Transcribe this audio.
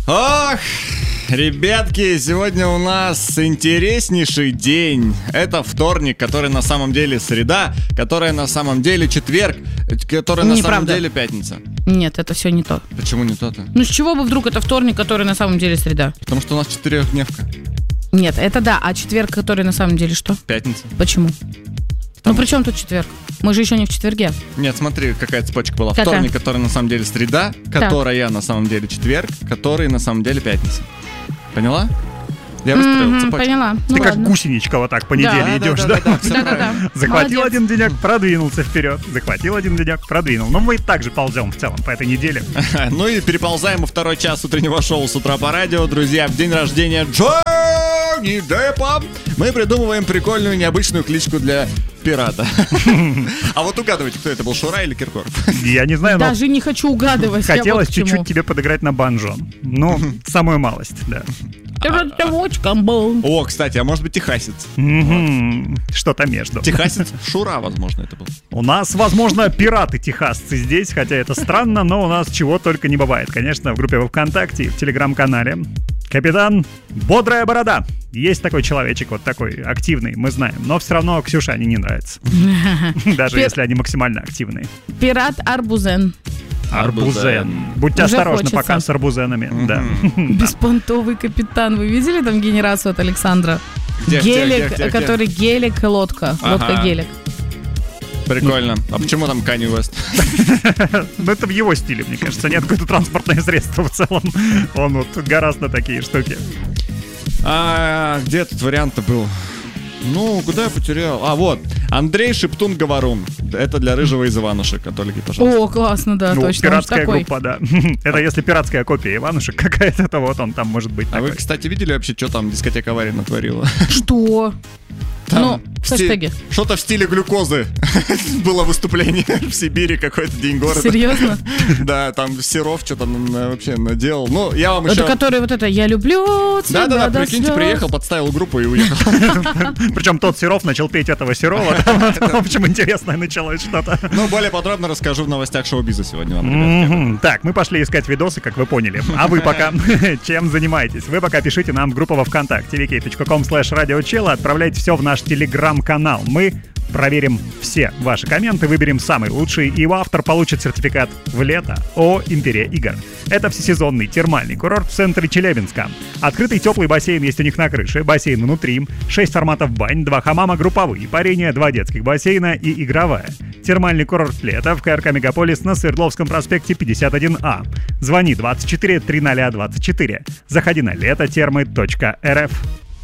Ох, ребятки, сегодня у нас интереснейший день. Это вторник, который на самом деле среда, которая на самом деле четверг, которая на самом деле пятница. Нет, это все не то. Почему не то-то? Ну с чего бы вдруг это вторник, который на самом деле среда? Потому что у нас четырехдневка. Нет, это да, а четверг, который на самом деле что? Пятница. Почему? Ну при чем тут четверг? Мы же еще не в четверге. Нет, смотри, какая цепочка была. Какая? Вторник, который на самом деле среда, которая на самом деле четверг, который на самом деле пятница. Поняла? Я выстроил цепочку. Поняла. Ты Ну, как ладно. гусеничка вот так по неделе идешь, да? Да-да-да. Захватил Молодец. один денек, продвинулся вперед. Захватил один денек, продвинул. Но мы и так же ползем в целом по этой неделе. Ну и переползаем во второй час утреннего шоу «С утра по радио». Друзья, в день рождения Джонни Деппа мы придумываем прикольную, необычную кличку для пирата. А вот угадывайте, кто это был, Шура или Киркоров? Я не знаю, но Даже не хочу угадывать. я хотелось вот к чему. чуть-чуть тебе подыграть на банджо. Ну, самую малость, да. О, кстати, а может быть техасец? Что-то между. Техасец Шура, возможно, это был. У нас, возможно, пираты-техасцы здесь, хотя это странно, но у нас чего только не бывает. Конечно, в группе во ВКонтакте, в Телеграм-канале. Капитан Бодрая Борода. Есть такой человечек, вот такой активный, мы знаем. Но все равно Ксюшане не нравится. Даже если они максимально активные. Пират Арбузен. Арбузен. Будьте Уже осторожны хочется. пока с арбузенами. Да. Беспонтовый капитан. Вы видели там генерацию от Александра? Где? Гелик, который гелик, лодка. Лодка-гелик. Прикольно. А почему там Канье Уэст? Ну, это в его стиле, мне кажется. Нет, какое-то транспортное средство в целом. Он вот гораздо такие штуки. А где этот вариант-то был? Ну, куда я потерял? А, вот. Андрей Шептун-Говорун. Это для Рыжего из Иванушек. Анатолий, пожалуйста. О, классно, да, Ну, точно. Он же пиратская такой. группа, да. Это если пиратская копия Иванушек какая-то, то вот он там может быть А вы, такой. кстати, видели вообще, что там дискотека аварии натворила? Что? Ну, хэштеги. Что-то в стиле глюкозы. Было выступление в Сибири, какой-то день города. Серьезно? Да, там Серов что-то вообще наделал. Ну, я вам Это еще... который вот это «Я люблю тебя Да-да-да, до прикиньте, слез». приехал, подставил группу и уехал. Причем тот Серов начал петь этого Серова. В общем, интересное началось что-то. Ну, более подробно расскажу в новостях шоу-биза сегодня вам, ребятки. Так, мы пошли искать видосы, как вы поняли. А вы пока чем занимаетесь? Вы пока пишите нам в группу во ВКонтакте vk.com/radiochella, отправляйте все в наш телеграм-канал. Мы проверим все ваши комменты, выберем самый лучший, и его автор получит сертификат в лето о Империя игр. Это всесезонный термальный курорт в центре Челябинска. Открытый теплый бассейн есть у них на крыше, бассейн внутри, 6 форматов бань, 2 хамама групповые, парение, 2 детских бассейна и игровая. Термальный курорт лето в КРК Мегаполис на Свердловском проспекте 51А. Звони 24 300 24. Заходи на летотермы.рф.